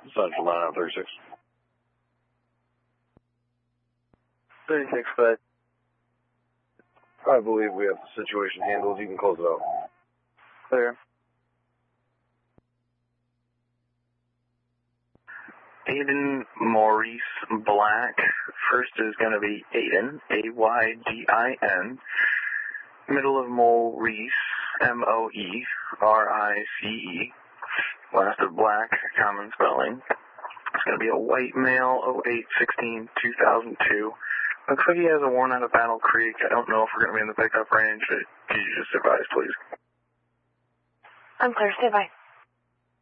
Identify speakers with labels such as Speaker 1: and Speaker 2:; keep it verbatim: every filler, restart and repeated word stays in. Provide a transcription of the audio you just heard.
Speaker 1: Central nine thirty-six.
Speaker 2: thirty-six, but
Speaker 1: I believe we have the situation handled. You can close it out.
Speaker 2: clear.
Speaker 3: Aiden Maurice Black. First is going to be Aiden, A Y D I N. Middle of Maurice, M O E R I C E. Last of Black, common spelling. It's going to be a white male, oh eight sixteen two thousand two. Looks like he has a warrant out of Battle Creek. I don't know if we're going to be in the pickup range. Could you just advise, please?
Speaker 4: I'm clear. Stay by.